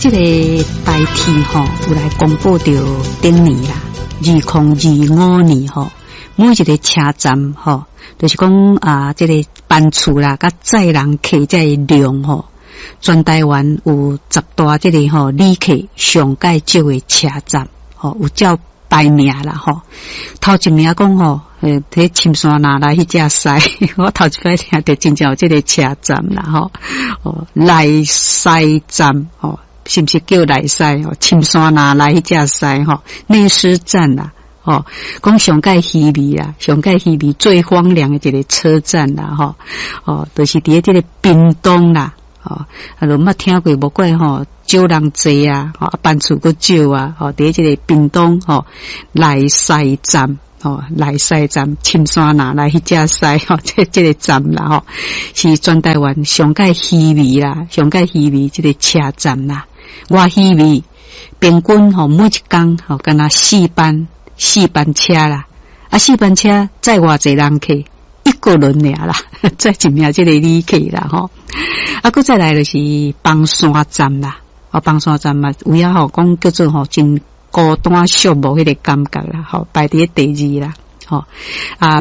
这个台铁吼有来公布着顶年啦，2025年吼，每一个车站吼，就是讲这个班次啦，甲载人客这个量吼，全台湾有10大这个吼旅客上介少的车站吼，有照排名啦吼。头一名讲吼，伫深山那来迄只西，我头一摆听着真正有这个车站啦吼，来西站吼。是不是叫来西哦？深山那来迄只西吼，内狮站啦，哦，讲上介稀微啦，上介稀微最荒凉的一个车站啦，吼，哦，就是伫这个屏东啦，哦，就捌听过无怪吼，少人坐啊，吼，班次佫少啊，吼，伫这个屏东吼，来西站。哦，来西站深山那来迄只西吼，这个站啦吼，是全台湾上介稀微啦，上介稀微这个车站啦，偌稀微，平均吼每一天吼，敢若4班车啦，啊4班车载偌济人客，一个轮尔啦，载一名这个旅客啦吼，啊，佫再来就是邦山站啦，邦山站嘛，有影吼讲叫做吼真。孤单寂寞迄个感觉啦，吼，排伫第2啦，吼